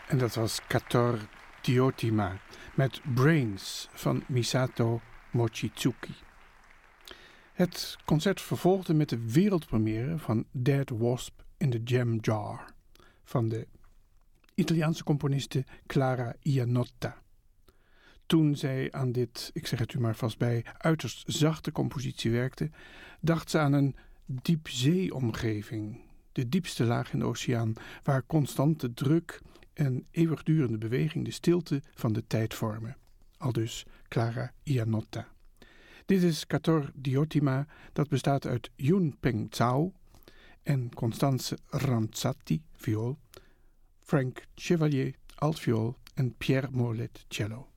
En dat was Kator Diotima met Brains van Misato Mochizuki. Het concert vervolgde met de wereldpremière van Dead Wasp in the Jam Jar van de Italiaanse componiste Clara Iannotta. Toen zij aan dit, ik zeg het u maar vast bij, uiterst zachte compositie werkte, dacht ze aan een diepzeeomgeving, de diepste laag in de oceaan, waar constante druk en eeuwigdurende beweging de stilte van de tijd vormen. Aldus Clara Iannotta. Dit is Kator Diotima, dat bestaat uit Yun Peng Zhao en Constance Ranzati, viool, Frank Chevalier, altviool en Pierre Molet, cello.